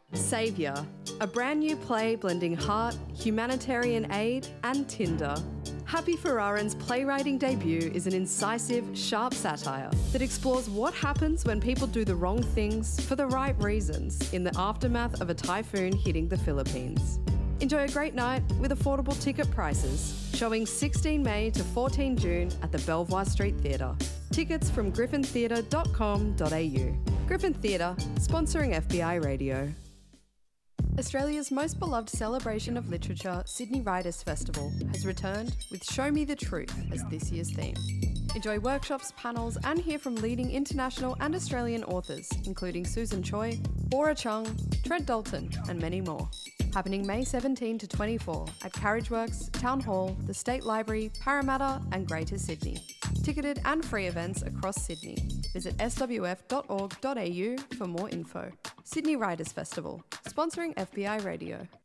Saviour, a brand new play blending heart, humanitarian aid and Tinder. Happy Ferrarin's playwriting debut is an incisive, sharp satire that explores what happens when people do the wrong things for the right reasons in the aftermath of a typhoon hitting the Philippines. Enjoy a great night with affordable ticket prices, showing 16 May to 14 June at the Belvoir Street Theatre. Tickets from griffintheatre.com.au. Griffin Theatre, sponsoring FBI Radio. Australia's most beloved celebration of literature, Sydney Writers' Festival, has returned with Show Me the Truth as this year's theme. Enjoy workshops, panels, and hear from leading international and Australian authors, including Susan Choi, Bora Chung, Trent Dalton, and many more. Happening May 17 to 24 at Carriageworks, Town Hall, the State Library, Parramatta, and Greater Sydney. Ticketed and free events across Sydney. Visit swf.org.au for more info. Sydney Writers' Festival, sponsoring FBI Radio.